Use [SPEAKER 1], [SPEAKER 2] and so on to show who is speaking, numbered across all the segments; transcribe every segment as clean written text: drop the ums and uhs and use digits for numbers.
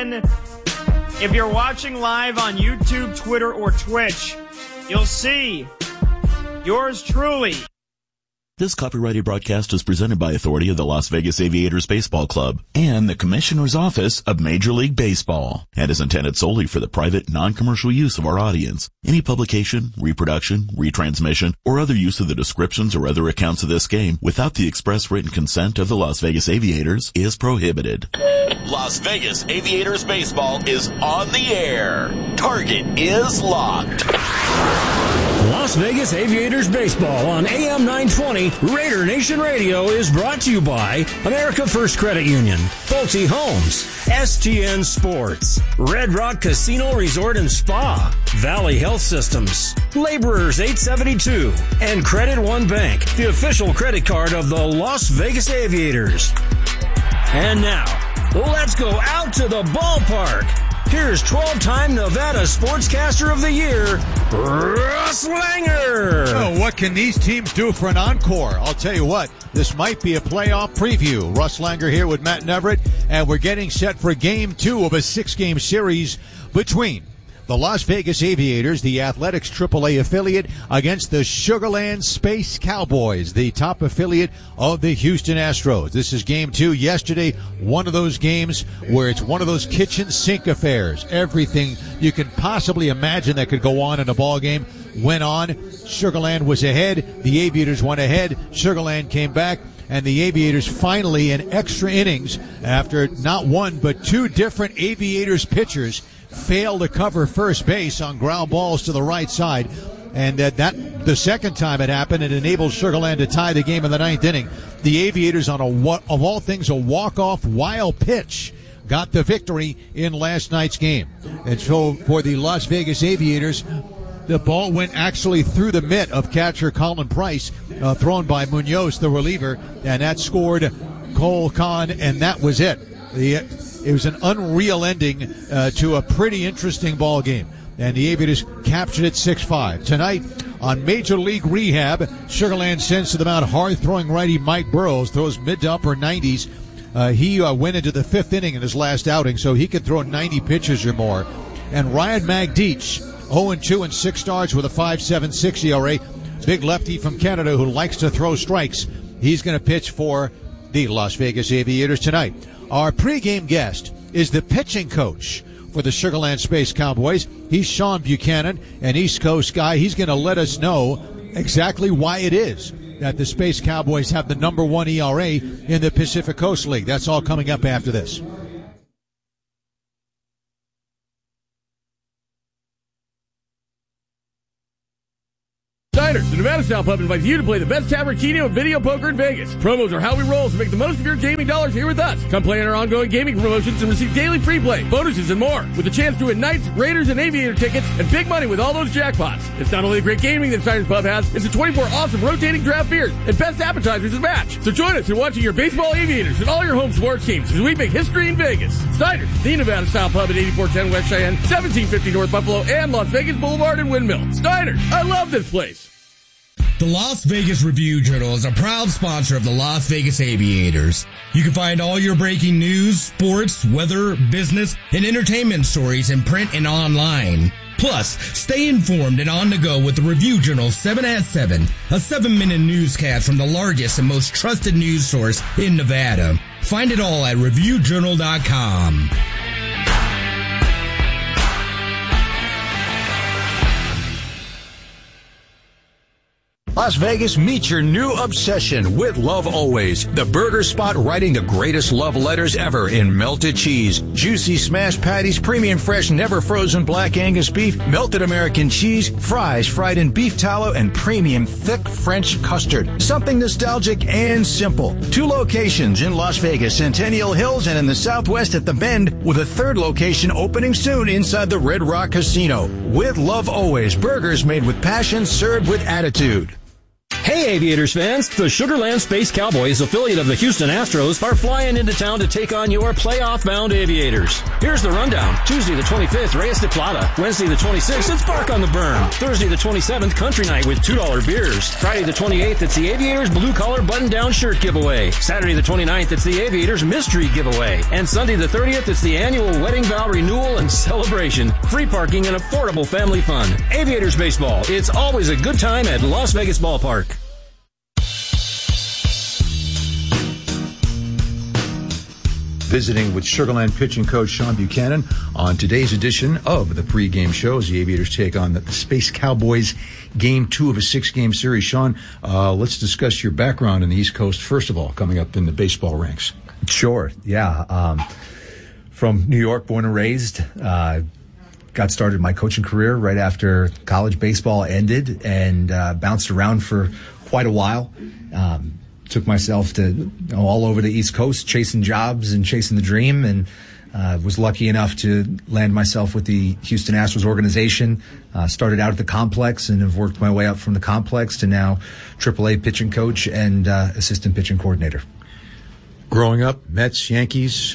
[SPEAKER 1] again. If you're watching live on YouTube, Twitter, or Twitch, you'll see yours truly.
[SPEAKER 2] This copyrighted broadcast is presented by authority of the Las Vegas Aviators Baseball Club and the Commissioner's Office of Major League Baseball and is intended solely for the private, non-commercial use of our audience. Any publication, reproduction, retransmission, or other use of the descriptions or other accounts of this game without the express written consent of the Las Vegas Aviators is prohibited. Las Vegas Aviators Baseball is on the air. Target is locked.
[SPEAKER 3] Las Vegas Aviators Baseball on AM 920 Raider Nation Radio is brought to you by America First Credit Union, Pulte Homes, STN Sports, Red Rock Casino Resort and Spa, Valley Health Systems, Laborers 872, and Credit One Bank, the official credit card of the Las Vegas Aviators. And now, let's go out to the ballpark. Here's 12-time Nevada Sportscaster of the Year, Russ Langer.
[SPEAKER 4] Oh, what can these teams do for an encore? I'll tell you what, this might be a playoff preview. Russ Langer here with Matt Neverett, and we're getting set for Game 2 of a 6-game series between the Las Vegas Aviators, the Athletics AAA affiliate, against the Sugar Land Space Cowboys, the top affiliate of the Houston Astros. This is Game 2. Yesterday, one of those games where it's one of those kitchen sink affairs. Everything you can possibly imagine that could go on in a ball game went on. Sugar Land was ahead. The Aviators went ahead. Sugar Land came back. And the Aviators finally, in extra innings, after not one but two different Aviators pitchers failed to cover first base on ground balls to the right side. And that the second time it happened, it enabled Sugar Land to tie the game in the ninth inning. The Aviators, on of all things, a walk-off wild pitch, got the victory in last night's game. And so for the Las Vegas Aviators, the ball went actually through the mitt of catcher Colin Price, thrown by Munoz, the reliever, and that scored Cole Kahn, and that was it. It was an unreal ending to a pretty interesting ball game, and the Aviators captured it 6-5. Tonight on Major League Rehab, Sugar Land sends to the mound hard-throwing righty Mike Burrows, throws mid to upper 90s. He went into the fifth inning in his last outing, so he could throw 90 pitches or more. And Ryan Magdic, 0-2 and 6 starts with a 5.76 ERA. Big lefty from Canada who likes to throw strikes. He's going to pitch for the Las Vegas Aviators tonight. Our pregame guest is the pitching coach for the Sugar Land Space Cowboys. He's Sean Buchanan, an East Coast guy. He's going to let us know exactly why it is that the Space Cowboys have the number one ERA in the Pacific Coast League. That's all coming up after this.
[SPEAKER 5] The Nevada Style Pub invites you to play the best tavern, keno, and video poker in Vegas. Promos are how we roll, so make the most of your gaming dollars here with us. Come play in our ongoing gaming promotions and receive daily free play, bonuses, and more. With a chance to win Knights, Raiders, and Aviator tickets, and big money with all those jackpots. It's not only the great gaming that Snyder's Pub has, it's the 24 awesome rotating draft beers and best appetizers and match. So join us in watching your baseball Aviators and all your home sports teams as we make history in Vegas. Snyder's, the Nevada Style Pub at 8410 West Cheyenne, 1750 North Buffalo, and Las Vegas Boulevard and Windmill. Snyder's, I love this place.
[SPEAKER 6] The Las Vegas Review-Journal is a proud sponsor of the Las Vegas Aviators. You can find all your breaking news, sports, weather, business, and entertainment stories in print and online. Plus, stay informed and on the go with the Review-Journal 7 at 7, a 7-minute newscast from the largest and most trusted news source in Nevada. Find it all at ReviewJournal.com.
[SPEAKER 7] Las Vegas, meet your new obsession with Love Always, the burger spot writing the greatest love letters ever in melted cheese, juicy smashed patties, premium fresh never frozen black Angus beef, melted American cheese, fries fried in beef tallow, and premium thick French custard. Something nostalgic and simple. 2 locations in Las Vegas, Centennial Hills, and in the Southwest at The Bend, with a 3rd location opening soon inside the Red Rock Casino. With Love Always, burgers made with passion, served with attitude.
[SPEAKER 3] Hey, Aviators fans! The Sugar Land Space Cowboys, affiliate of the Houston Astros, are flying into town to take on your playoff-bound Aviators. Here's the rundown. Tuesday the 25th, Reyes de Plata. Wednesday the 26th, it's Bark on the Burn. Thursday the 27th, Country Night with $2 beers. Friday the 28th, it's the Aviators Blue Collar Button-Down Shirt Giveaway. Saturday the 29th, it's the Aviators Mystery Giveaway. And Sunday the 30th, it's the annual Wedding Vow Renewal and Celebration. Free parking and affordable family fun. Aviators Baseball. It's always a good time at Las Vegas Ballpark.
[SPEAKER 8] Visiting with Sugar Land pitching coach Sean Buchanan on today's edition of the pregame show as the Aviators take on the Space Cowboys game 2 of a 6-game series. Sean, let's discuss your background in the East Coast, first of all, coming up in the baseball ranks.
[SPEAKER 9] Sure, yeah. From New York, born and raised. Got started my coaching career right after college baseball ended and bounced around for quite a while. Took myself to all over the East Coast, chasing jobs and chasing the dream, and was lucky enough to land myself with the Houston Astros organization. Started out at the complex and have worked my way up from the complex to now AAA pitching coach and assistant pitching coordinator.
[SPEAKER 8] Growing up, Mets, Yankees?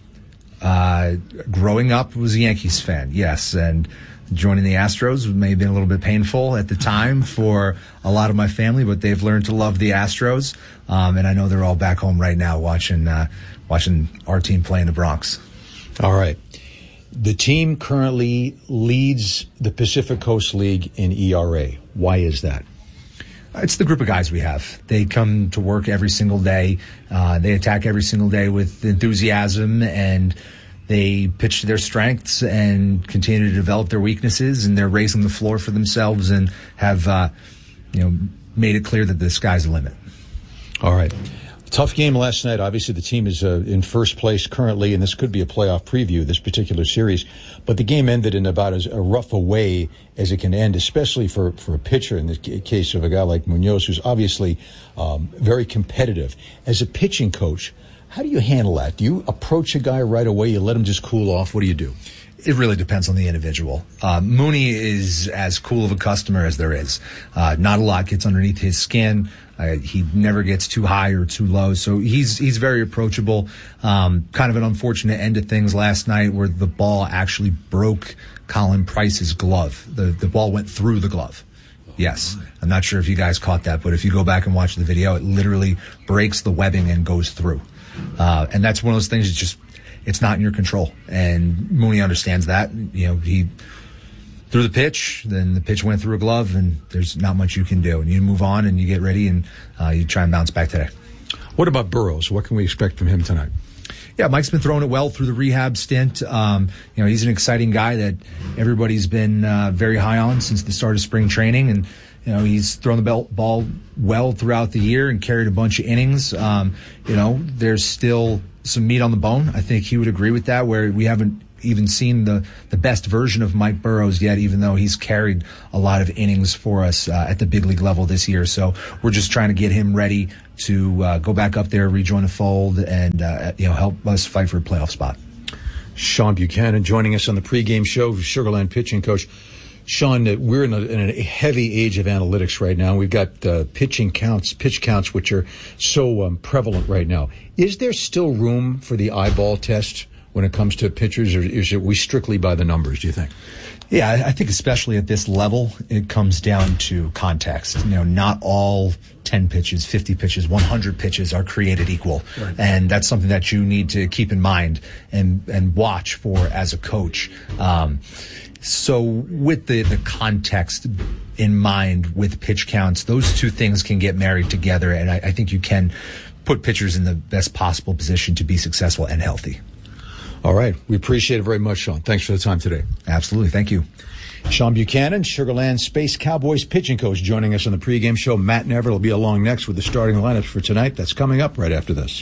[SPEAKER 9] Growing up was a Yankees fan, yes, and joining the Astros may have been a little bit painful at the time for a lot of my family, but they've learned to love the Astros, and I know they're all back home right now watching our team play in the Bronx.
[SPEAKER 8] All right. The team currently leads the Pacific Coast League in ERA. Why is that?
[SPEAKER 9] It's the group of guys we have. They come to work every single day. They attack every single day with enthusiasm, and they pitch to their strengths and continue to develop their weaknesses, and they're raising the floor for themselves and have made it clear that the sky's the limit.
[SPEAKER 8] All right. Tough game last night. Obviously, the team is in first place currently, and this could be a playoff preview, this particular series. But the game ended in about as rough a way as it can end, especially for a pitcher, in the case of a guy like Munoz, who's obviously very competitive. As a pitching coach, how do you handle that? Do you approach a guy right away? You let him just cool off? What do you do?
[SPEAKER 9] It really depends on the individual. Mooney is as cool of a customer as there is. Not a lot gets underneath his skin. He never gets too high or too low. So he's very approachable. Kind of an unfortunate end of things last night where the ball actually broke Colin Price's glove. The ball went through the glove. Yes. I'm not sure if you guys caught that, but if you go back and watch the video, it literally breaks the webbing and goes through. And that's one of those things it's not in your control. And Mooney understands that. He threw the pitch, then the pitch went through a glove, and there's not much you can do. And you move on and you get ready and you try and bounce back today.
[SPEAKER 8] What about Burrows? What can we expect from him tonight?
[SPEAKER 9] Yeah, Mike's been throwing it well through the rehab stint. He's an exciting guy that everybody's been very high on since the start of spring training. And, he's thrown the ball well throughout the year and carried a bunch of innings. There's still some meat on the bone. I think he would agree with that, where we haven't even seen the best version of Mike Burrows yet, even though he's carried a lot of innings for us at the big league level this year. So we're just trying to get him ready to go back up there, rejoin the fold, and help us fight for a playoff spot.
[SPEAKER 8] Sean Buchanan joining us on the pregame show, Sugar Land pitching coach. Sean, we're in a heavy age of analytics right now. We've got pitch counts, which are so prevalent right now. Is there still room for the eyeball test when it comes to pitchers, or is it we strictly by the numbers, do you think?
[SPEAKER 9] Yeah, I think especially at this level, it comes down to context. Not all 10 pitches, 50 pitches, 100 pitches are created equal. Right. And that's something that you need to keep in mind and watch for as a coach. So with the context in mind with pitch counts, those two things can get married together, and I think you can put pitchers in the best possible position to be successful and healthy.
[SPEAKER 8] All right. We appreciate it very much, Sean. Thanks for the time today.
[SPEAKER 9] Absolutely. Thank you.
[SPEAKER 8] Sean Buchanan, Sugar Land Space Cowboys pitching coach, joining us on the pregame show. Matt Neverett will be along next with the starting lineups for tonight. That's coming up right after this.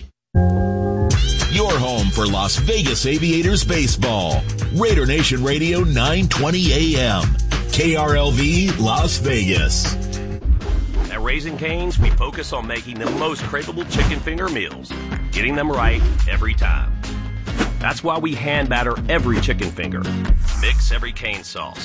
[SPEAKER 2] Your home for Las Vegas Aviators baseball. Raider Nation Radio 920 AM. KRLV Las Vegas.
[SPEAKER 10] At Raising Cane's, we focus on making the most craveable chicken finger meals, getting them right every time. That's why we hand batter every chicken finger, mix every cane sauce,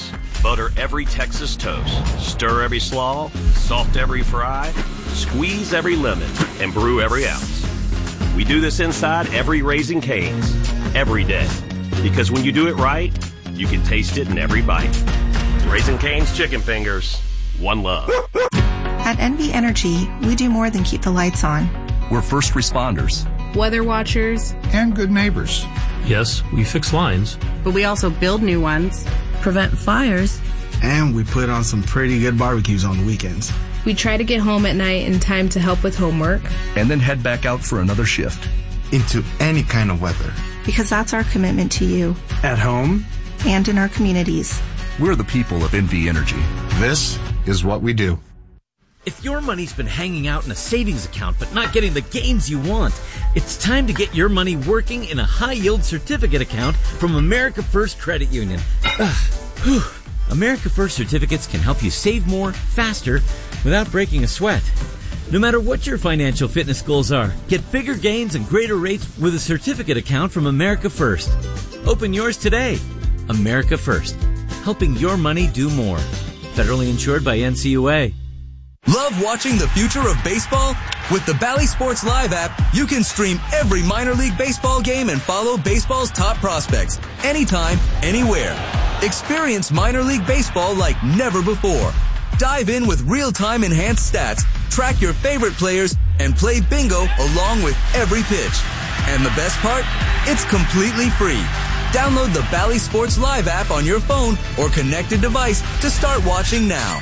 [SPEAKER 10] Butter every Texas toast, stir every slaw, salt every fry, squeeze every lemon, and brew every ounce. We do this inside every Raising Cane's, every day. Because when you do it right, you can taste it in every bite. Raising Cane's Chicken Fingers, one love.
[SPEAKER 11] At NV Energy, we do more than keep the lights on.
[SPEAKER 12] We're first responders,
[SPEAKER 13] weather watchers,
[SPEAKER 14] and good neighbors.
[SPEAKER 15] Yes, we fix lines,
[SPEAKER 13] but we also build new ones,
[SPEAKER 16] prevent fires,
[SPEAKER 17] and we put on some pretty good barbecues on the weekends.
[SPEAKER 13] We try to get home at night in time to help with homework,
[SPEAKER 12] and then head back out for another shift.
[SPEAKER 14] Into any kind of weather.
[SPEAKER 11] Because that's our commitment to you.
[SPEAKER 17] At home.
[SPEAKER 11] And in our communities.
[SPEAKER 12] We're the people of NV Energy.
[SPEAKER 14] This is what we do.
[SPEAKER 18] If your money's been hanging out in a savings account but not getting the gains you want, it's time to get your money working in a high-yield certificate account from America First Credit Union. America First certificates can help you save more, faster, without breaking a sweat. No matter what your financial fitness goals are, get bigger gains and greater rates with a certificate account from America First. Open yours today. America First, helping your money do more. Federally insured by NCUA.
[SPEAKER 19] Love watching the future of baseball? With the Bally Sports Live app, you can stream every minor league baseball game and follow baseball's top prospects anytime, anywhere. Experience minor league baseball like never before. Dive in with real-time enhanced stats, track your favorite players, and play bingo along with every pitch. And the best part? It's completely free. Download the Bally Sports Live app on your phone or connected device to start watching now.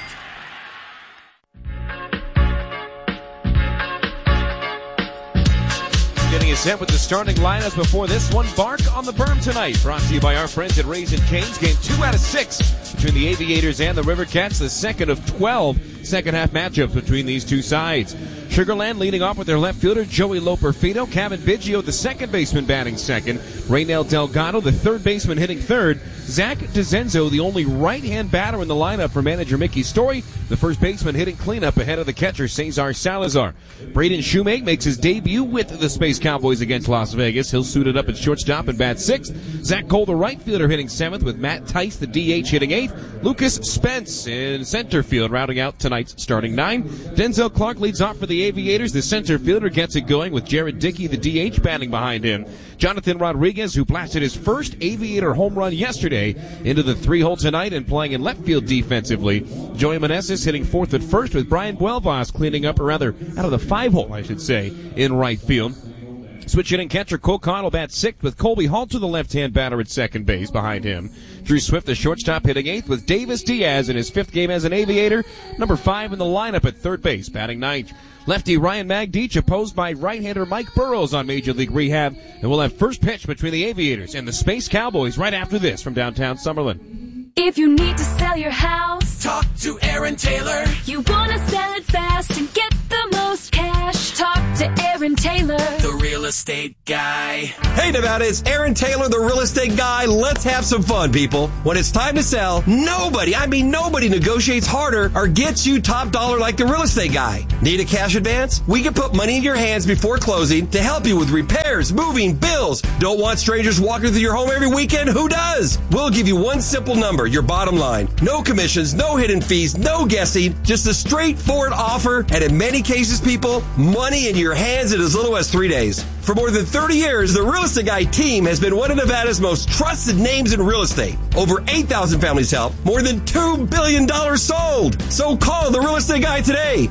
[SPEAKER 20] Getting us set with the starting lineup before this one. Bark on the Berm tonight. Brought to you by our friends at Raising Cane's. Game 2 out of 6 between the Aviators and the River Cats. The second of 12 second-half matchups between these two sides. Sugarland leading off with their left fielder, Joey Loperfido. Kevin Biggio, the second baseman, batting second. Raynel Delgado, the third baseman, hitting third. Zach DeZenzo, the only right-hand batter in the lineup for manager Mickey Story. The first baseman hitting cleanup ahead of the catcher, Cesar Salazar. Braden Shoemake makes his debut with the Space Cowboys against Las Vegas. He'll suit it up at shortstop and bat sixth. Zach Cole, the right fielder, hitting seventh, with Matt Tice, the DH, hitting eighth. Lucas Spence in center field, rounding out tonight's starting nine. Denzel Clark leads off for the Aviators. The center fielder gets it going with Jared Dickey, the DH, batting behind him. Jonathan Rodriguez, who blasted his first Aviator home run yesterday, into the 3-hole tonight and playing in left field defensively. Joey Meneses hitting fourth at first, with Brian Buelvas cleaning up, or rather out of the 5-hole, I should say, in right field. Switch hitting catcher Cole Connell bats sixth, with Colby Halter, the left-hand batter, at second base behind him. Drew Swift, the shortstop, hitting eighth, with Davis Diaz in his fifth game as an Aviator, number 5 in the lineup at third base, batting ninth. Lefty Ryan Magdeach opposed by right-hander Mike Burrows on Major League Rehab, and we'll have first pitch between the Aviators and the Space Cowboys right after this from downtown Summerlin.
[SPEAKER 21] If you need to sell your house,
[SPEAKER 22] talk to Aaron Taylor.
[SPEAKER 21] You want to sell it fast and get the most cash, talk to Aaron Taylor,
[SPEAKER 22] the real estate guy.
[SPEAKER 23] Hey Nevada, it's Aaron Taylor, the real estate guy. Let's have some fun, people. When it's time to sell, nobody negotiates harder or gets you top dollar like the real estate guy. Need a cash advance? We can put money in your hands before closing to help you with repairs, moving, bills. Don't want strangers walking through your home every weekend? Who does? We'll give you one simple number, your bottom line. No commissions, no hidden fees, no guessing, just a straightforward offer, and in many cases, people, money in your hands in as little as 3 days. For more than 30 years, the Real Estate Guy team has been one of Nevada's most trusted names in real estate. Over 8,000 families helped, more than $2 billion sold. So call the Real Estate Guy today,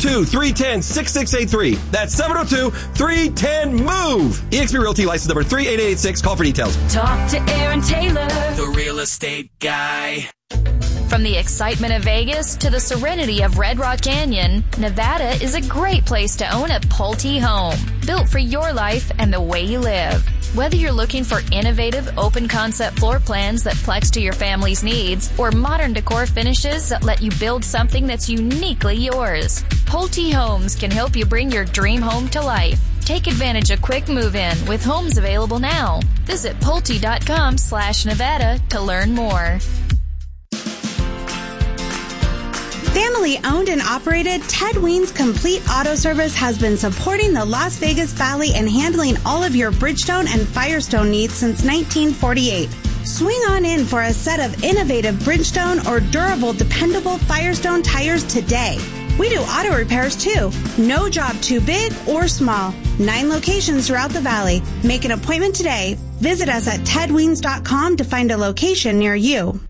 [SPEAKER 23] 702-310-6683. That's 702-310-MOVE. eXp Realty license number 38886. Call for details.
[SPEAKER 21] Talk to Aaron Taylor,
[SPEAKER 22] the real estate guy.
[SPEAKER 24] From the excitement of Vegas to the serenity of Red Rock Canyon, Nevada is a great place to own a Pulte home, built for your life and the way you live. Whether you're looking for innovative, open-concept floor plans that flex to your family's needs, or modern decor finishes that let you build something that's uniquely yours, Pulte Homes can help you bring your dream home to life. Take advantage of quick move-in with homes available now. Visit Pulte.com/Nevada to learn more.
[SPEAKER 25] Family owned and operated, Ted Weens Complete Auto Service has been supporting the Las Vegas Valley and handling all of your Bridgestone and Firestone needs since 1948. Swing on in for a set of innovative Bridgestone or durable, dependable Firestone tires today. We do auto repairs too. No job too big or small. 9 locations throughout the valley. Make an appointment today. Visit us at tedweens.com to find a location near you.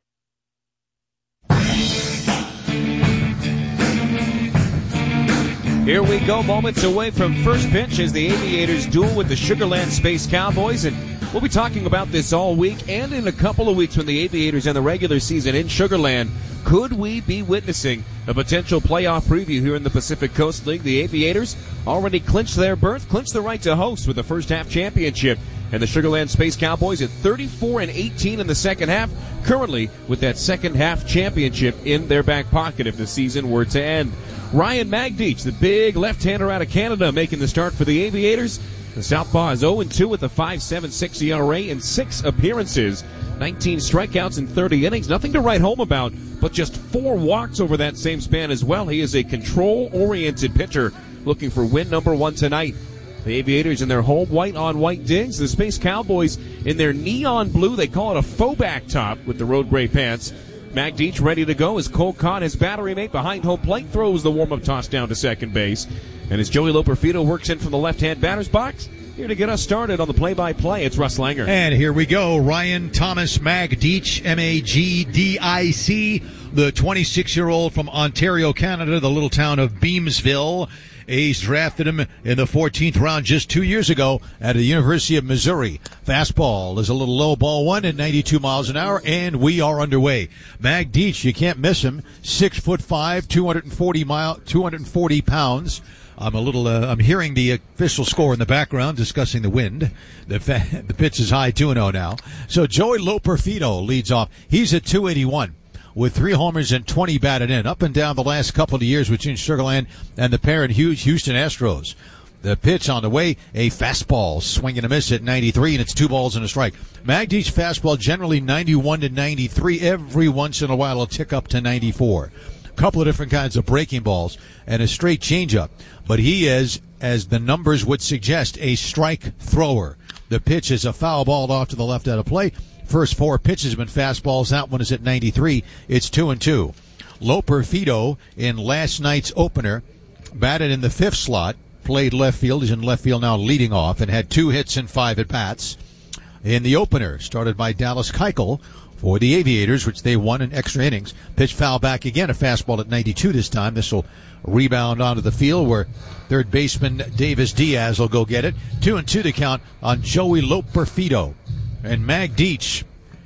[SPEAKER 20] Here we go, moments away from first pitch as the Aviators duel with the Sugar Land Space Cowboys, and we'll be talking about this all week and in a couple of weeks when the Aviators end the regular season in Sugar Land. Could we be witnessing a potential playoff preview here in the Pacific Coast League? The Aviators already clinched their berth, clinched the right to host with the first half championship, and the Sugar Land Space Cowboys at 34-18 in the second half, currently with that second half championship in their back pocket if the season were to end. Ryan Magdeach, the big left-hander out of Canada, making the start for the Aviators. The Southpaw is 0-2 with a 5.76 ERA in 6 appearances, 19 strikeouts in 30 innings. Nothing to write home about, but just 4 walks over that same span as well. He is a control-oriented pitcher looking for win number 1 tonight. The Aviators in their home white-on-white digs. The Space Cowboys in their neon blue. They call it a faux back top with the road gray pants. Magdeach ready to go as Cole Kahn, his battery mate behind home plate, throws the warm-up toss down to second base. And as Joey Loperfido works in from the left-hand batter's box, here to get us started on the play-by-play, it's Russ Langer.
[SPEAKER 1] And here we go. Ryan Thomas Magdeach, M-A-G-D-I-C, the 26-year-old from Ontario, Canada, the little town of Beamsville. A's drafted him in the 14th round just 2 years ago at the University of Missouri. Fastball is a little low, ball 1 at 92 miles an hour, and we are underway. Magdeach, you can't miss him. 6'5", 240 pounds. I'm hearing the official score in the background discussing the wind. The pitch is high, 2-0 now. So Joey Loperfido leads off. He's at 281. With 3 homers and 20 batted in, up and down the last couple of years between Sugar Land and the parent Houston Astros. The pitch on the way, a fastball, swing and a miss at 93, and it's 2 balls and a strike. Magdeach's fastball generally 91 to 93. Every once in a while it'll tick up to 94. A couple of different kinds of breaking balls and a straight changeup. But he is, as the numbers would suggest, a strike thrower. The pitch is a foul ball off to the left out of play. First 4 pitches have been fastballs. That one is at 93. It's 2-2. Loperfido in last night's opener batted in the 5th slot, played left field. He's in left field now leading off and had 2 hits and 5 at-bats. In the opener, started by Dallas Keuchel for the Aviators, which they won in extra innings. Pitch foul back again, a fastball at 92 this time. This will rebound onto the field where third baseman Davis Diaz will go get it. 2-2 to count on Joey Loperfido. And Magdeach,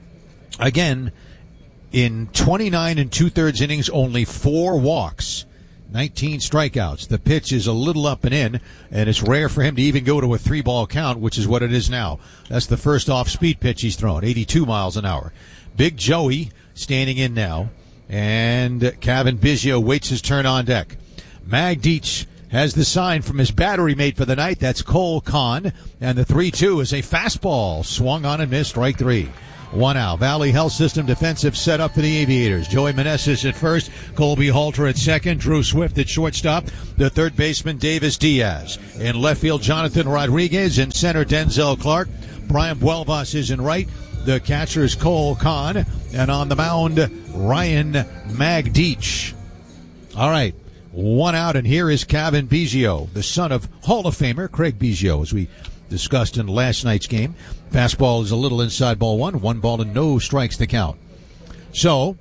[SPEAKER 1] again, in 29 2/3 innings, only 4 walks, 19 strikeouts. The pitch is a little up and in, and it's rare for him to even go to a 3-ball count, which is what it is now. That's the first off-speed pitch he's thrown, 82 miles an hour. Big Joey standing in now, and Kevin Biggio waits his turn on deck. Magdeach has the sign from his battery mate for the night. That's Cole Kahn. And the 3-2 is a fastball. Swung on and missed. Strike 3. 1 out. Valley Health System defensive set up for the Aviators. Joey Meneses at first. Colby Halter at second. Drew Swift at shortstop. The third baseman, Davis Diaz. In left field, Jonathan Rodriguez. In center, Denzel Clark. Brian Buelvas is in right. The catcher is Cole Kahn. And on the mound, Ryan Magdeach. All right. 1 out, and here is Kevin Biggio, the son of Hall of Famer Craig Biggio, as we discussed in last night's game. Fastball is a little inside ball 1, 1 ball and no strikes to count. So,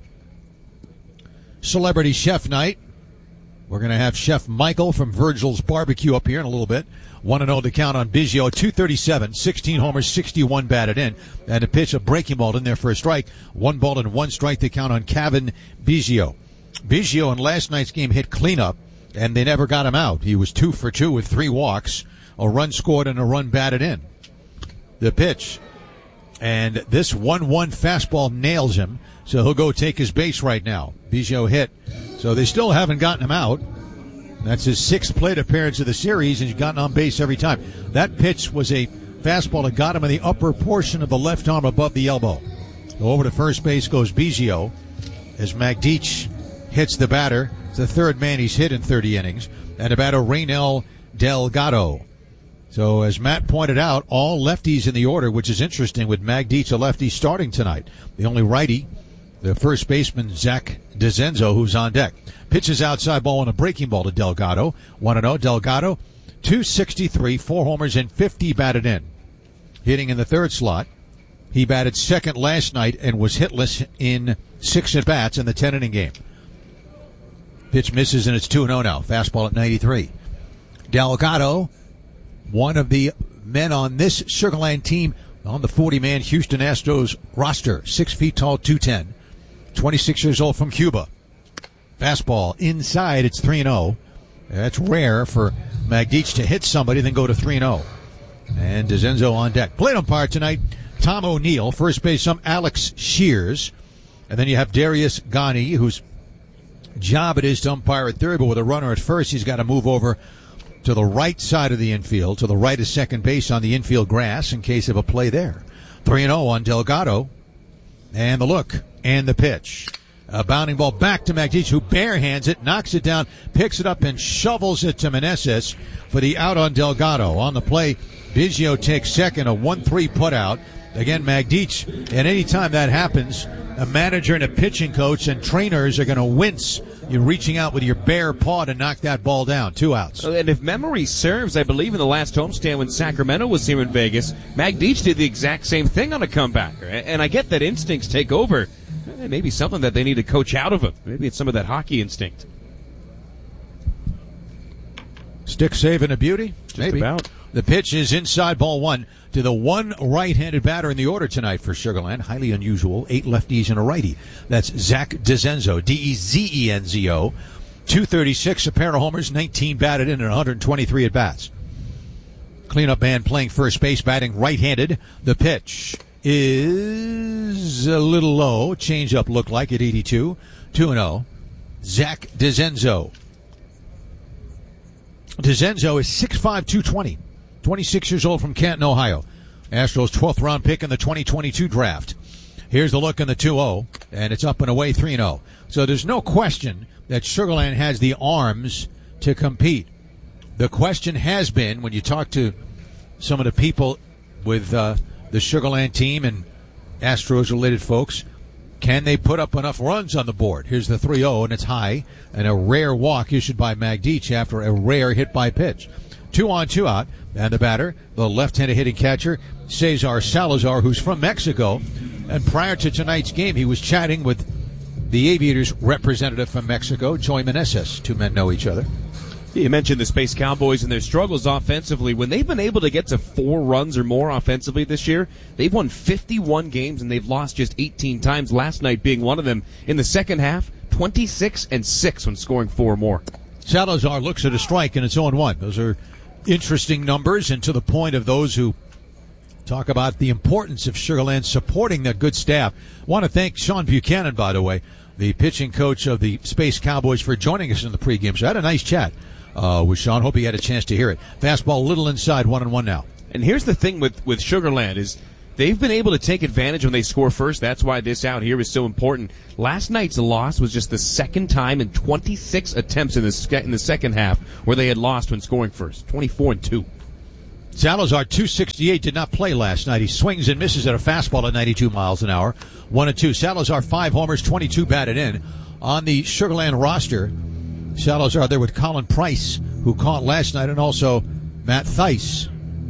[SPEAKER 1] Celebrity Chef Night. We're going to have Chef Michael from Virgil's Barbecue up here in a little bit. 1-0 to count on Biggio, 237, 16 homers, 61 batted in, and a pitch, a breaking ball in there for a strike. 1 ball and 1 strike to count on Kevin Biggio. Biggio in last night's game hit cleanup, and they never got him out. He was 2 for 2 with 3 walks, a run scored and a run batted in. The pitch, and this 1-1 fastball nails him, so he'll go take his base right now. Biggio hit, so they still haven't gotten him out. That's his 6th plate appearance of the series, and he's gotten on base every time. That pitch was a fastball that got him in the upper portion of the left arm above the elbow. Over to first base goes Biggio as Magdeach hits the batter. It's the 3rd man he's hit in 30 innings. And the batter, Raynel Delgado. So as Matt pointed out, all lefties in the order, which is interesting with Magdic, a lefty, starting tonight. The only righty, the first baseman, Zach DeZenzo, who's on deck. Pitches outside ball and a breaking ball to Delgado. 1-0. Delgado, 263, 4 homers and 50 batted in. Hitting in the third slot. He batted second last night and was hitless in 6 at-bats in the 10-inning game. Pitch misses and it's 2-0 now. Fastball at 93. Delgado, one of the men on this Sugar Land team on the 40-man Houston Astros roster. 6 feet tall, 210. 26 years old from Cuba. Fastball inside, it's 3-0. That's rare for Magdic to hit somebody, then go to 3-0. And DeZenzo on deck. Plate umpire tonight, Tom O'Neill. First base, Alex Shears. And then you have Darius Ghani, whose job it is to umpire at third, but with a runner at first, he's got to move over to the right side of the infield, to the right of second base on the infield grass in case of a play there. 3-0 on Delgado. And the look and the pitch. A bounding ball back to Magdic, who barehands it, knocks it down, picks it up, and shovels it to Meneses for the out on Delgado. On the play, Biggio takes second, a 1-3 putout. Again, Magdic, and any time that happens, a manager and a pitching coach and trainers are going to wince. You're reaching out with your bare paw to knock that ball down. 2 outs.
[SPEAKER 20] And if memory serves, I believe in the last homestand when Sacramento was here in Vegas, Magdic did the exact same thing on a comeback. And I get that instincts take over. Maybe something that they need to coach out of him. Maybe it's some of that hockey instinct.
[SPEAKER 1] Stick save and a beauty?
[SPEAKER 20] Maybe. About.
[SPEAKER 1] The pitch is inside, ball 1 to the one right-handed batter in the order tonight for Sugar Land. Highly unusual. 8 lefties and a righty. That's Zach DeZenzo. D-E-Z-E-N-Z-O. 236, a pair of homers, 19 batted in, and 123 at-bats. Cleanup man playing first base, batting right-handed. The pitch is a little low. Change-up looked like at 82. 2-0. Zach DeZenzo. DeZenzo is 6'5", 220. 26 years old from Canton, Ohio. Astros 12th round pick in the 2022 draft. Here's the look in the 2-0, and it's up and away 3-0. So there's no question that Sugar Land has the arms to compete. The question has been, when you talk to some of the people with the Sugar Land team and Astros-related folks, can they put up enough runs on the board? Here's the 3-0, and it's high, and a rare walk issued by Magdic after a rare hit by pitch. 2 on, 2 out, and the batter, the left-handed hitting catcher, Cesar Salazar, who's from Mexico. And prior to tonight's game, he was chatting with the Aviators representative from Mexico, Joey Meneses. 2 men know each other.
[SPEAKER 20] You mentioned the Space Cowboys and their struggles offensively. When they've been able to get to 4 runs or more offensively this year, they've won 51 games and they've lost just 18 times, last night being one of them. In the second half, 26-6 when scoring 4 or more.
[SPEAKER 1] Salazar looks at a strike, and it's 0-1. Those are interesting numbers, and to the point of those who talk about the importance of Sugar Land supporting that good staff. I want to thank Sean Buchanan, by the way, the pitching coach of the Space Cowboys, for joining us in the pregame. So I had a nice chat with Sean. Hope he had a chance to hear it. Fastball a little inside, 1-1 now.
[SPEAKER 20] And here's the thing with Sugar Land is they've been able to take advantage when they score first. That's why this out here is so important. Last night's loss was just the second time in 26 attempts in the second half where they had lost when scoring first. 24-2.
[SPEAKER 1] Salazar, 268, did not play last night. He swings and misses at a fastball at 92 miles an hour. 1-2. Salazar, 5 homers, 22 batted in. On the Sugar Land roster, Salazar there with Colin Price, who caught last night, and also Matt Thaiss.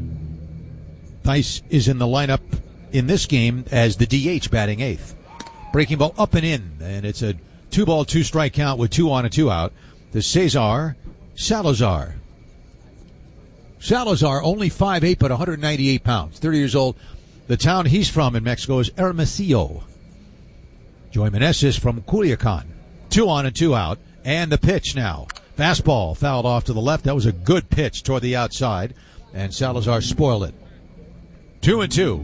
[SPEAKER 1] Thaiss is in the lineup in this game as the DH, batting 8th. Breaking ball up and in, and it's a 2-ball, 2-strike count with 2 on and 2 out to Cesar Salazar. Salazar, only 5'8", but 198 pounds, 30 years old. The town he's from in Mexico is Hermosillo. Joey Meneses from Culiacan. 2 on and 2 out, and the pitch now. Fastball fouled off to the left. That was a good pitch toward the outside, and Salazar spoiled it. 2-2.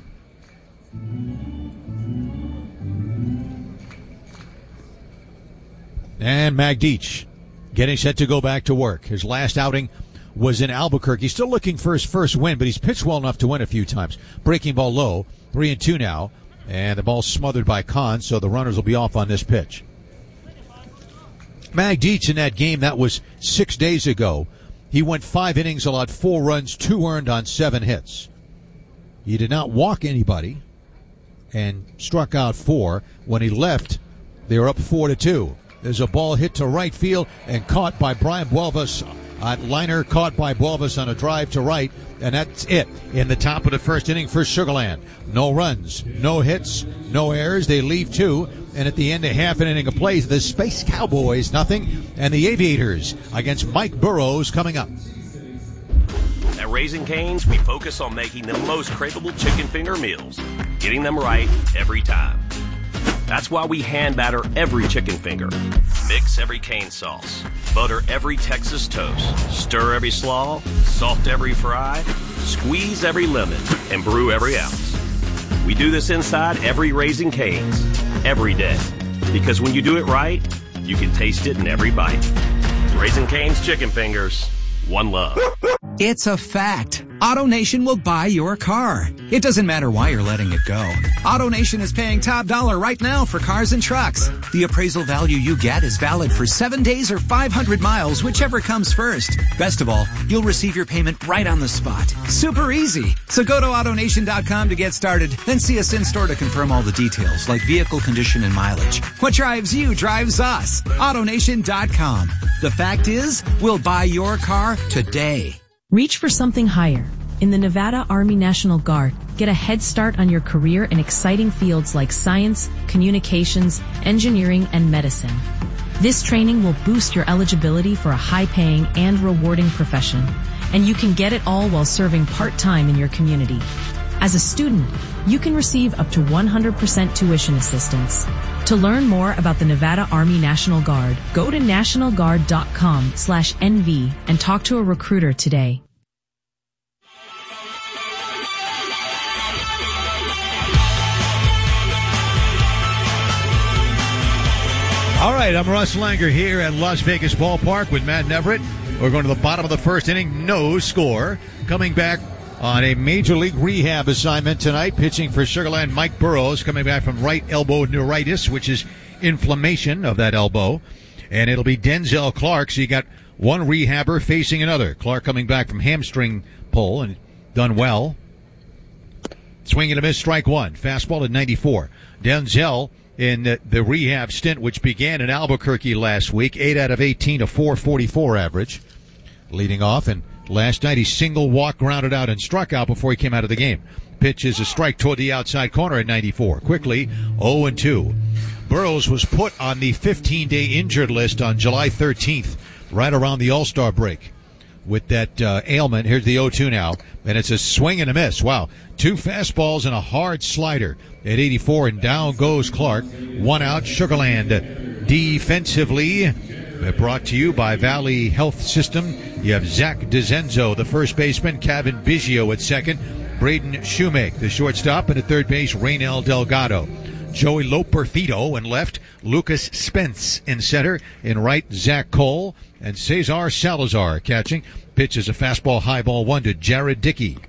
[SPEAKER 1] And Magdic getting set to go back to work. His last outing was in Albuquerque. He's still looking for his first win, but he's pitched well enough to win a few times. Breaking ball low, 3-2 now, and the ball's smothered by Kahn, so the runners will be off on this pitch. Magdic in that game, that was 6 days ago, He went 5 innings, allowed 4 runs, 2 earned on 7 hits. He did not walk anybody and struck out 4. When he left, they were up 4-2. There's a ball hit to right field and caught by Brian Buelvis. Liner caught by Buelvis on a drive to right, and that's it in the top of the first inning for Sugar Land. No runs, no hits, no errors. They leave 2, and at the end of half an inning of play, the Space Cowboys nothing, and the Aviators against Mike Burrows coming up.
[SPEAKER 10] At Raising Cane's, we focus on making the most craveable chicken finger meals, getting them right every time. That's why we hand batter every chicken finger, mix every cane sauce, butter every Texas toast, stir every slaw, salt every fry, squeeze every lemon, and brew every ounce. We do this inside every Raising Cane's, every day. Because when you do it right, you can taste it in every bite. Raising Cane's chicken fingers, one love.
[SPEAKER 4] It's a fact. AutoNation will buy your car. It doesn't matter why you're letting it go. AutoNation is paying top dollar right now for cars and trucks. The appraisal value you get is valid for 7 days or 500 miles, whichever comes first. Best of all, you'll receive your payment right on the spot. Super easy. So go to AutoNation.com to get started, then see us in-store to confirm all the details, like vehicle condition and mileage. What drives you drives us. AutoNation.com. The fact is, we'll buy your car today.
[SPEAKER 5] Reach for something higher. In the Nevada Army National Guard, get a head start on your career in exciting fields like science, communications, engineering, and medicine. This training will boost your eligibility for a high-paying and rewarding profession, and you can get it all while serving part-time in your community. As a student, you can receive up to 100% tuition assistance. To learn more about the Nevada Army National Guard, go to nationalguard.com/NV and talk to a recruiter today.
[SPEAKER 1] All right, I'm Russ Langer here at Las Vegas Ballpark with Matt Neverett. We're going to the bottom of the first inning, no score. Coming back on a Major League rehab assignment tonight, pitching for Sugar Land, Mike Burrows, coming back from right elbow neuritis, which is inflammation of that elbow. And it'll be Denzel Clark, so you got one rehabber facing another. Clark coming back from hamstring pull and done well. Swing and a miss, strike 1. Fastball at 94. Denzel in the rehab stint, which began in Albuquerque last week, 8 out of 18, a 4.44 average. Leading off, and last night he single walk, grounded out, and struck out before he came out of the game. Pitch is a strike toward the outside corner at 94. Quickly, 0-2. Burrows was put on the 15-day injured list on July 13th, right around the All-Star break. With that ailment, here's the 0-2 now, and it's a swing and a miss. Wow, 2 fastballs and a hard slider at 84, and down goes Clark. 1 out, Sugar Land defensively. Brought to you by Valley Health System. You have Zach DeZenzo, the first baseman, Kevin Biggio at second, Braden Shoemake, the shortstop, and at third base, Raynel Delgado. Joey Loperfido in left, Lucas Spence in center, in right, Zach Cole, and Cesar Salazar catching. Pitch is a fastball, high ball 1 to Jared Dickey.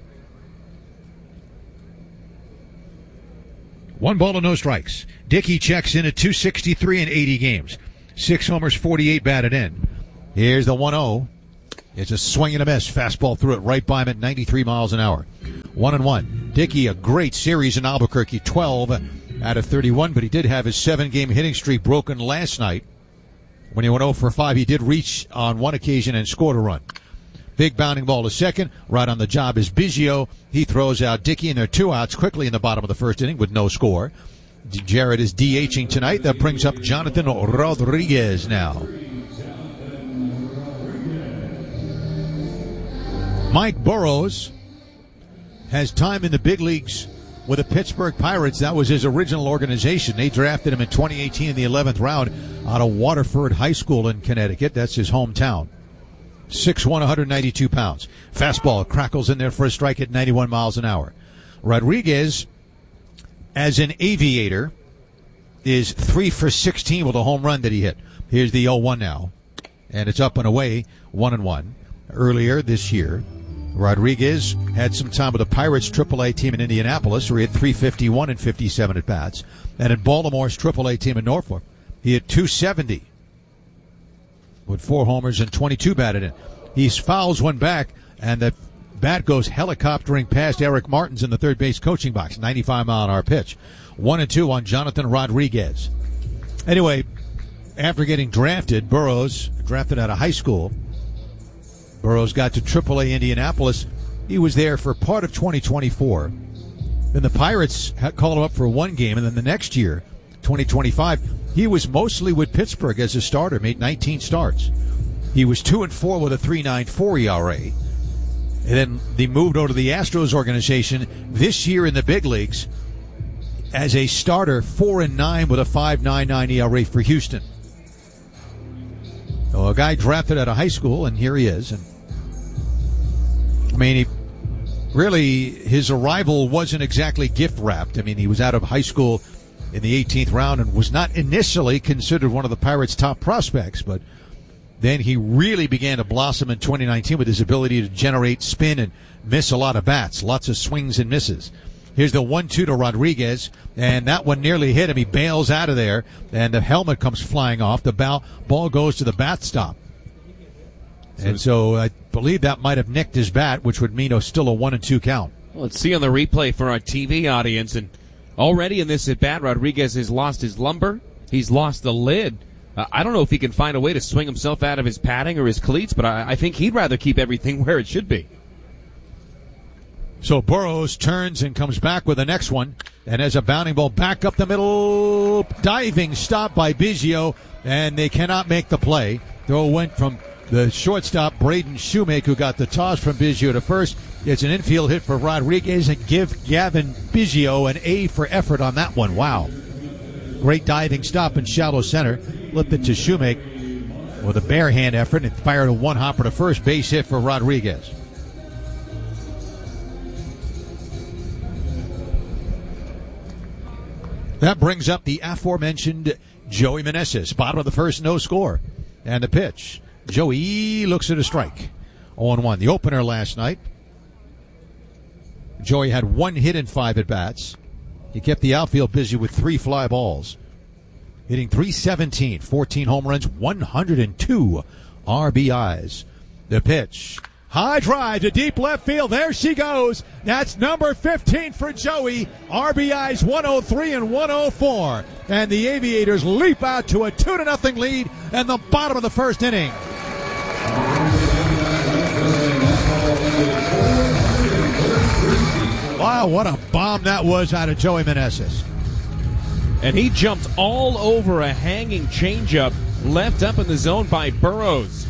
[SPEAKER 1] 1 ball and no strikes. Dickey checks in at 263 in 80 games. 6 homers, 48 batted in. Here's the 1-0. It's a swing and a miss. Fastball through it right by him at 93 miles an hour. 1-1. Dickey, a great series in Albuquerque, 12 out of 31, but he did have his 7-game hitting streak broken last night. When he went 0 for 5, he did reach on one occasion and scored a run. Big bounding ball to second. Right on the job is Biggio. He throws out Dickey, and there are 2 outs quickly in the bottom of the first inning with no score. Jared is DHing tonight. That brings up Jonathan Rodriguez now. Mike Burrows has time in the big leagues with the Pittsburgh Pirates. That was his original organization. They drafted him in 2018 in the 11th round out of Waterford High School in Connecticut. That's his hometown. 6'1", 192 pounds. Fastball crackles in there for a strike at 91 miles an hour. Rodriguez, as an aviator, is 3 for 16 with a home run that he hit. Here's the 0-1 now. And it's up and away, 1-1. Earlier this year, Rodriguez had some time with the Pirates AAA team in Indianapolis, where he had 351 and 57 at-bats. And in Baltimore's AAA team in Norfolk, he had 270 with 4 homers and 22 batted in. He fouls one back, and the bat goes helicoptering past Eric Martins in the third base coaching box. 95-mile-an-hour pitch. 1-2 on Jonathan Rodriguez. Anyway, after getting drafted, Burroughs, drafted out of high school, Burroughs got to AAA Indianapolis. He was there for part of 2024. Then the Pirates called him up for one game, and then the next year, 2025, he was mostly with Pittsburgh as a starter, made 19 starts. He was 2-4 with a 3.94 ERA. And then they moved over to the Astros organization this year in the big leagues as a starter, 4-9 with a 5.99 ERA for Houston. So a guy drafted out of high school, and here he is. And I mean, his arrival wasn't exactly gift wrapped. I mean, he was out of high school in the 18th round and was not initially considered one of the Pirates' top prospects, but then he really began to blossom in 2019 with his ability to generate spin and miss a lot of bats, lots of swings and misses. Here's the 1-2 to Rodriguez, and that one nearly hit him. He bails out of there, and the helmet comes flying off. The ball goes to the bat stop. And so I believe that might have nicked his bat, which would mean still a 1-2 count.
[SPEAKER 20] Well, let's see on the replay for our TV audience. And already in this at-bat, Rodriguez has lost his lumbar. He's lost the lid. I don't know if he can find a way to swing himself out of his padding or his cleats, but I think he'd rather keep everything where it should be.
[SPEAKER 1] So Burroughs turns and comes back with the next one, and has a bounding ball back up the middle. Diving stop by Biggio, and they cannot make the play. Throw went from the shortstop, Braden Shoemake, who got the toss from Biggio to first. It's an infield hit for Rodriguez, and give Gavin Biggio an A for effort on that one. Wow. Great diving stop in shallow center. Flipped it to Shoemake with a bare hand effort and fired a one-hopper to first. Base hit for Rodriguez. That brings up the aforementioned Joey Meneses. Bottom of the first, no score. And the pitch. Joey looks at a strike. 0-1. The opener last night. Joey had one hit in 5 at-bats. He kept the outfield busy with 3 fly balls. Hitting .317, 14 home runs, 102 RBIs. The pitch. High drive to deep left field. There she goes. That's number 15 for Joey. RBIs 103 and 104. And the Aviators leap out to a 2-0 lead in the bottom of the first inning. Wow, what a bomb that was out of Joey Meneses.
[SPEAKER 20] And he jumped all over a hanging changeup left up in the zone by Burroughs.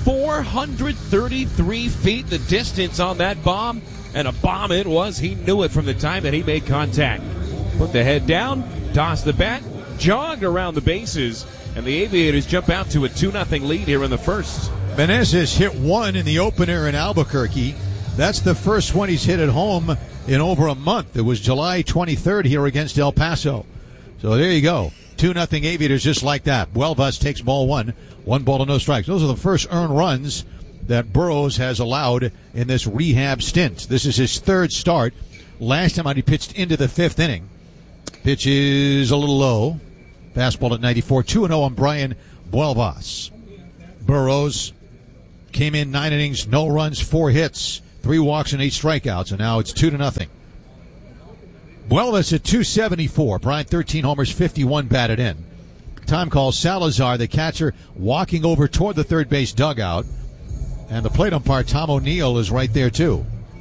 [SPEAKER 20] 433 feet the distance on that bomb, and a bomb it was. He knew it from the time that he made contact. Put the head down, tossed the bat, jogged around the bases, and the Aviators jump out to a 2-0 lead here in the first.
[SPEAKER 1] Meneses hit one in the opener in Albuquerque. That's the first one he's hit at home in over a month. It was July 23rd here against El Paso. So there you go. 2-0 Aviators just like that. Buelvas takes ball 1. 1 ball to no strikes. Those are the first earned runs that Burroughs has allowed in this rehab stint. This is his 3rd start. Last time out he pitched into the 5th inning. Pitch is a little low. Fastball at 94. 2-0 on Brian Buelvas. Burroughs came in 9 innings, no runs, 4 hits, 3 walks and 8 strikeouts, and now it's 2-0. Buelvas at 274. Bryant 13 homers, 51 batted in. Time call. Salazar, the catcher, walking over toward the third base dugout. And the plate umpire, Tom O'Neill, is right there too.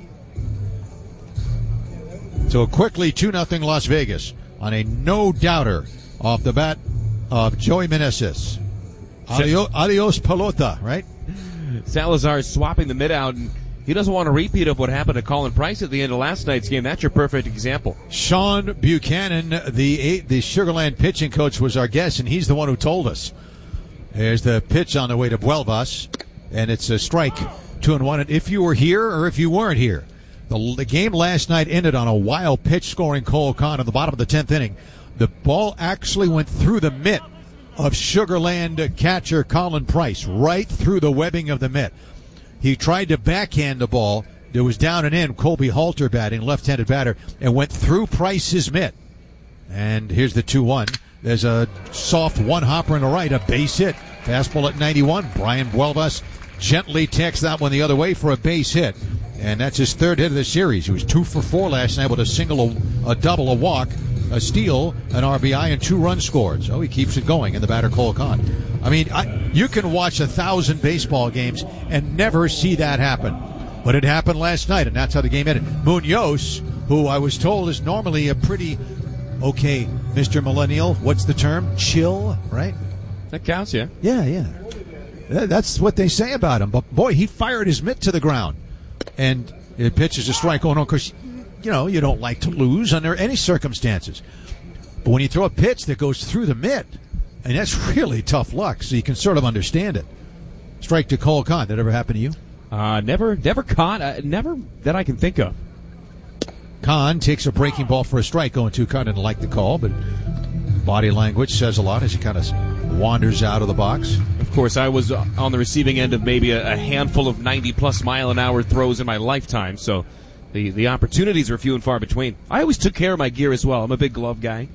[SPEAKER 1] So quickly 2-0 Las Vegas on a no-doubter off the bat of Joey Meneses. Adios pelota, right?
[SPEAKER 20] Salazar is swapping the mid-out, and he doesn't want a repeat of what happened to Colin Price at the end of last night's game. That's your perfect example.
[SPEAKER 1] Sean Buchanan, the Sugarland pitching coach, was our guest, and he's the one who told us. There's the pitch on the way to Buelvas, and it's a strike, 2-1. And if you were here or if you weren't here, the game last night ended on a wild pitch scoring Cole Kahn in the bottom of the 10th inning. The ball actually went through the mitt of Sugarland catcher Colin Price, right through the webbing of the mitt. He tried to backhand the ball. It was down and in. Colby Halter batting, left-handed batter, and went through Price's mitt. And here's the 2-1. There's a soft one-hopper in the right, a base hit. Fastball at 91. Brian Buelvas gently takes that one the other way for a base hit. And that's his third hit of the series. He was 2 for 4 last night with a single, a double, a walk, a steal, an RBI, and 2 runs scored. So he keeps it going in the batter, Cole Kahn. I mean, you can watch 1,000 baseball games and never see that happen. But it happened last night, and that's how the game ended. Munoz, who I was told is normally a pretty, okay, Mr. Millennial, what's the term? Chill, right?
[SPEAKER 20] That counts, yeah.
[SPEAKER 1] Yeah. That's what they say about him. But, boy, he fired his mitt to the ground. And it pitches a strike going on because, you know, you don't like to lose under any circumstances. But when you throw a pitch that goes through the mitt, and that's really tough luck, so you can sort of understand it. Strike to Cole Kahn. Did that ever happen to you?
[SPEAKER 20] Never caught. Never that I can think of.
[SPEAKER 1] Kahn takes a breaking ball for a strike going to Kahn. Didn't like the call, but body language says a lot as he kind of wanders out of the box.
[SPEAKER 20] Of course, I was on the receiving end of maybe a handful of 90-plus mile-an-hour throws in my lifetime, so the opportunities are few and far between. I always took care of my gear as well. I'm a big glove guy.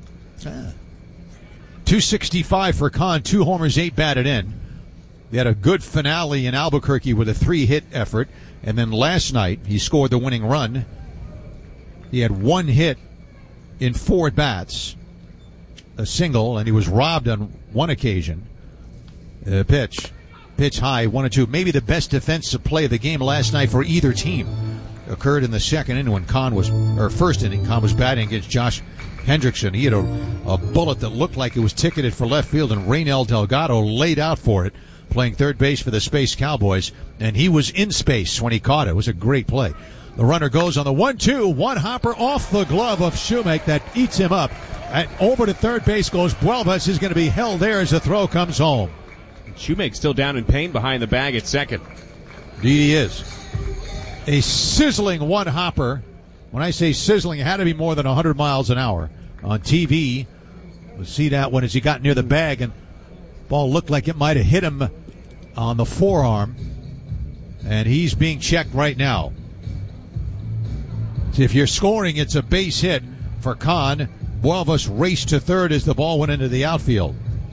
[SPEAKER 1] 265 for Kahn, 2 homers, 8 batted in. They had a good finale in Albuquerque with a 3-hit effort, and then last night he scored the winning run. He had 1 hit in 4 at-bats, a single, and he was robbed on 1 occasion. Pitch high, 1-2. Maybe the best defensive play of the game last night for either team occurred in the second inning when first inning, Kahn was batting against Josh Hendrickson. He had a bullet that looked like it was ticketed for left field, and Raynel Delgado laid out for it, playing third base for the Space Cowboys, and he was in space when he caught it. It was a great play. The runner goes on the 1-2, one hopper off the glove of Shoemake that eats him up. And over to third base goes Buelvas, is going to be held there as the throw comes home.
[SPEAKER 20] Shoemake's still down in pain behind the bag at second.
[SPEAKER 1] Indeed he is. A sizzling one hopper. When I say sizzling, it had to be more than 100 miles an hour. On TV, we'll see that one as he got near the bag, and ball looked like it might have hit him on the forearm, and he's being checked right now. So if you're scoring, it's a base hit for Kahn. Buelvas raced to third as the ball went into the outfield.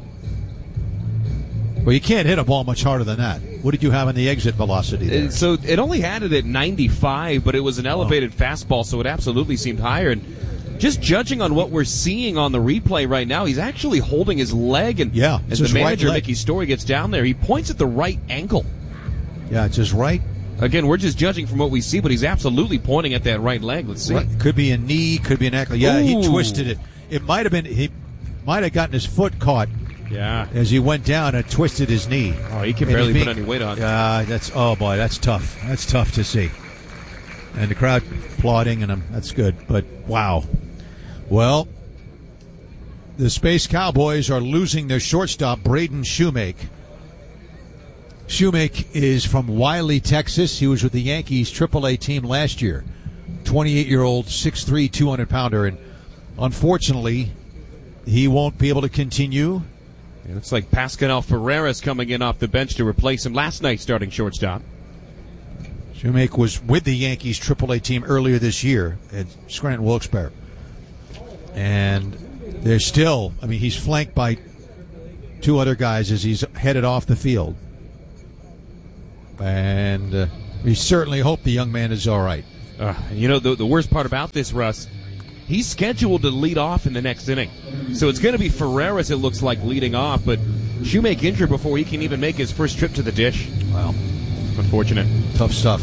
[SPEAKER 1] Well, you can't hit a ball much harder than that. What did you have in the exit velocity there?
[SPEAKER 20] So it only had it at 95, but it was an elevated fastball, so it absolutely seemed higher. And just judging on what we're seeing on the replay right now, he's actually holding his leg. And as the manager, Mickey Story, gets down there, he points at the right ankle.
[SPEAKER 1] Yeah, it's his right.
[SPEAKER 20] Again, we're just judging from what we see, but he's absolutely pointing at that right leg. Let's see.
[SPEAKER 1] Right. Could be a knee, could be an ankle. Yeah,
[SPEAKER 20] Ooh.
[SPEAKER 1] He twisted it. It might have been, he might have gotten his foot caught.
[SPEAKER 20] Yeah.
[SPEAKER 1] As he went down and twisted his knee.
[SPEAKER 20] Oh, he can barely put any weight on.
[SPEAKER 1] Oh boy, that's tough. That's tough to see. And the crowd applauding, and that's good. But wow. Well, the Space Cowboys are losing their shortstop, Braden Shoemake. Shoemake is from Wiley, Texas. He was with the Yankees AAA team last year. 28-year-old, 6'3", 200-pounder, and unfortunately, he won't be able to continue.
[SPEAKER 20] It looks like Pascal Ferreira's coming in off the bench to replace him, last night starting shortstop.
[SPEAKER 1] Shoemake was with the Yankees AAA team earlier this year at Scranton Wilkes-Barre. And they're still, he's flanked by 2 other guys as he's headed off the field. And we certainly hope the young man is all right.
[SPEAKER 20] The worst part about this, Russ, he's scheduled to lead off in the next inning. So it's going to be Ferreras, it looks like, leading off, but Shoemake injured before he can even make his first trip to the dish.
[SPEAKER 1] Wow.
[SPEAKER 20] Unfortunate.
[SPEAKER 1] Tough stuff.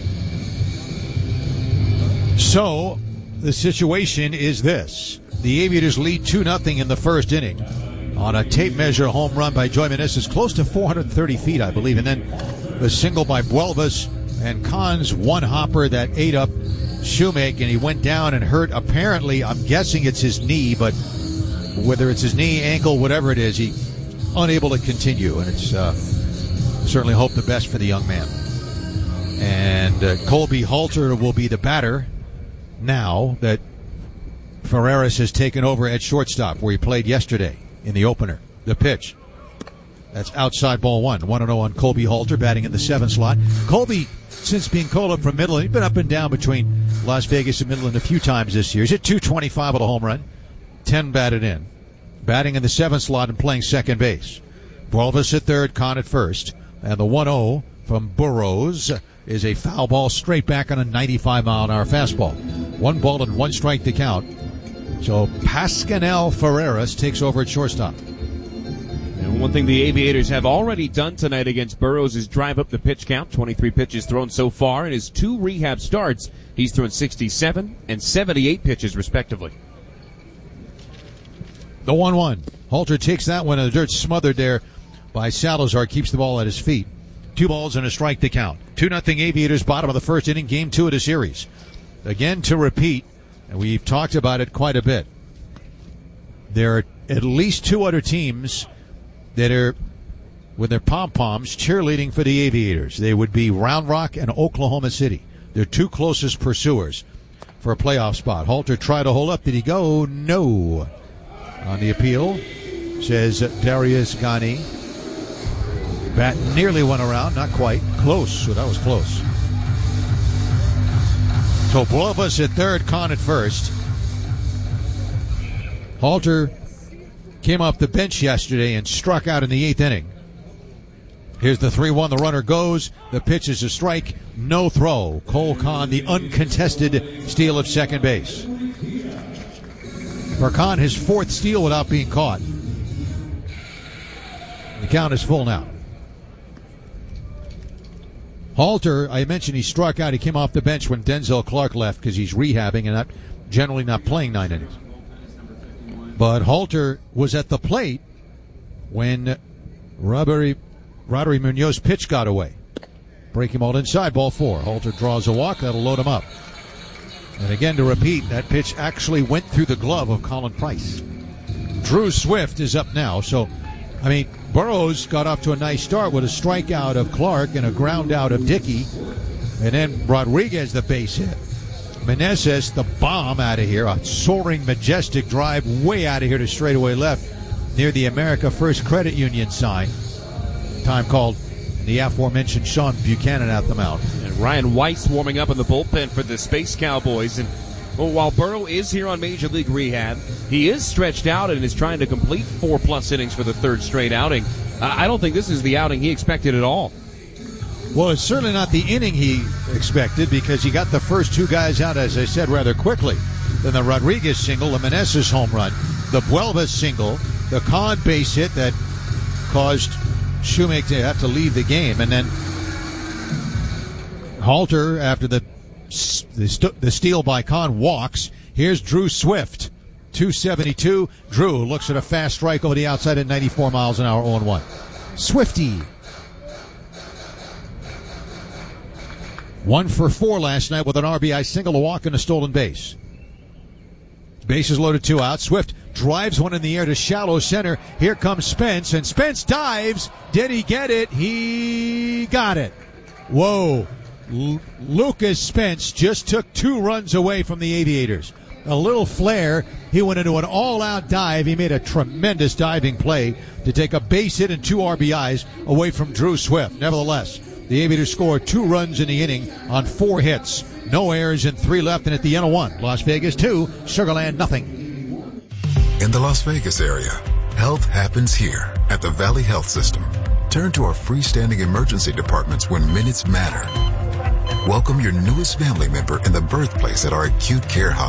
[SPEAKER 1] So, the situation is this. The Aviators lead 2-0 in the first inning on a tape measure home run by Joey Meneses, close to 430 feet, I believe, and then the single by Buelvas and Kahn's one hopper that ate up Shoemake, and he went down and hurt. Apparently, I'm guessing it's his knee, but whether it's his knee, ankle, whatever it is, he's unable to continue, and it's certainly hope the best for the young man. And Colby Halter will be the batter now that Ferreras has taken over at shortstop, where he played yesterday in the opener. The pitch. That's outside ball 1-0 on Colby Halter, batting in the 7th slot. Colby, since being called up from Midland, he's been up and down between Las Vegas and Midland a few times this year. He's hit .225 with a home run, 10 batted in. Batting in the 7th slot and playing second base. Buelvas at third, Kahn at first. And the 1-0 from Burrows is a foul ball straight back on a 95-mile-an-hour fastball. 1 ball and 1 strike to count. So Pascanel Ferreras takes over at shortstop.
[SPEAKER 20] And one thing the Aviators have already done tonight against Burrows is drive up the pitch count. 23 pitches thrown so far in his 2 rehab starts. He's thrown 67 and 78 pitches, respectively.
[SPEAKER 1] The 1-1. Halter takes that one, and the dirt smothered there by Salazar. Keeps the ball at his feet. 2 balls and a strike to count. 2-0 Aviators, bottom of the first inning, game 2 of the series. Again, to repeat, and we've talked about it quite a bit, there are at least 2 other teams that are with their pom-poms cheerleading for the Aviators. They would be Round Rock and Oklahoma City. They're 2 closest pursuers for a playoff spot. Halter tried to hold up. Did he go? No. On the appeal, says Darius Ghani. Bat nearly went around, not quite. Close. Well, that was close. So Buelvas at third, Kahn at first. Halter came off the bench yesterday and struck out in the 8th inning. Here's the 3-1. The runner goes. The pitch is a strike. No throw. Cole Kahn, the uncontested steal of second base. For Kahn, his 4th steal without being caught. The count is full now. Halter, I mentioned he struck out. He came off the bench when Denzel Clark left because he's rehabbing and generally not playing 9 innings. But Halter was at the plate when Roderick Munoz pitch got away. Break him all inside, ball 4. Halter draws a walk. That'll load him up. And again, to repeat, that pitch actually went through the glove of Colin Price. Drew Swift is up now. So, I mean, Burrows got off to a nice start with a strikeout of Clark and a ground out of Dickey. And then Rodriguez, the base hit. Meneses, the bomb out of here. A soaring, majestic drive way out of here to straightaway left near the America First Credit Union sign. Time called. The aforementioned Sean Buchanan at the mound.
[SPEAKER 20] And Ryan Weiss warming up in the bullpen for the Space Cowboys. And while Burrow is here on Major League rehab, he is stretched out and is trying to complete 4+ innings for the 3rd straight outing. I don't think this is the outing he expected at all.
[SPEAKER 1] Well, it's certainly not the inning he expected because he got the first 2 guys out, as I said, rather quickly. Then the Rodriguez single, the Meneses home run, the Buelvas single, the Kahn base hit that caused Shoemaker to have to leave the game, and then Halter, after the steal by Kahn, walks. Here's Drew Swift, 272. Drew looks at a fast strike over the outside at 94 miles an hour, 0-1. Swifty. 1 for 4 last night with an RBI single, a walk, and a stolen base. Bases loaded, 2 out. Swift drives one in the air to shallow center. Here comes Spence, and Spence dives. Did he get it? He got it. Whoa. Lucas Spence just took 2 runs away from the Aviators. A little flare. He went into an all-out dive. He made a tremendous diving play to take a base hit and 2 RBIs away from Drew Swift. Nevertheless, the Aviators scored 2 runs in the inning on 4 hits. No errors and 3 left, and at the end of 1. Las Vegas 2, Sugarland nothing.
[SPEAKER 3] In the Las Vegas area, health happens here at the Valley Health System. Turn to our freestanding emergency departments when minutes matter. Welcome your newest family member in the birthplace at our acute care hospital.